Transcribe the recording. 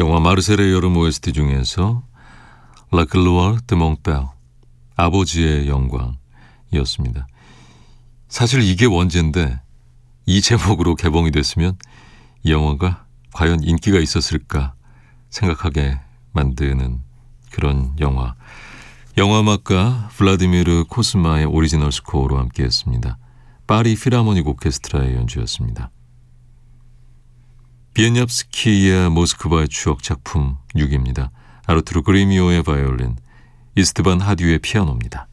영화 마르셀의 여름 OST 중에서 La gloire de mon père, 아버지의 영광이었습니다. 사실 이게 원제인데 이 제목으로 개봉이 됐으면 이 영화가 과연 인기가 있었을까 생각하게 만드는 그런 영화. 영화음악가 블라디미르 코스마의 오리지널 스코어로 함께했습니다. 파리 필하모닉 오케스트라의 연주였습니다. 비엔옙스키의 모스크바의 추억 작품 6입니다. 아르투르 그리미오의 바이올린, 이스트반 하듀의 피아노입니다.